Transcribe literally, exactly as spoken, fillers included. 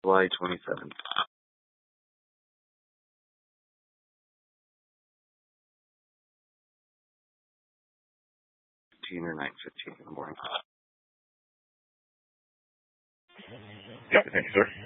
July twenty-seventh. fifteen or nine fifteen in the morning. Yeah, thank you, sir.